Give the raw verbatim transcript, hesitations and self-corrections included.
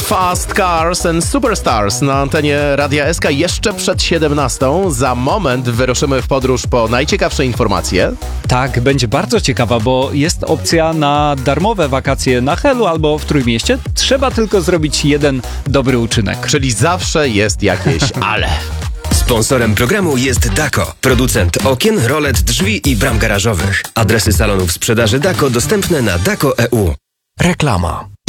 Fast Cars and Superstars na antenie Radia S K jeszcze przed siedemnastą. Za moment wyruszymy w podróż po najciekawsze informacje. Tak, będzie bardzo ciekawa, bo jest opcja na darmowe wakacje na Helu albo w Trójmieście. Trzeba tylko zrobić jeden dobry uczynek. Czyli zawsze jest jakieś ale. Sponsorem programu jest Dako, producent okien, rolet, drzwi i bram garażowych. Adresy salonów sprzedaży Dako dostępne na dako kropka e u. Reklama.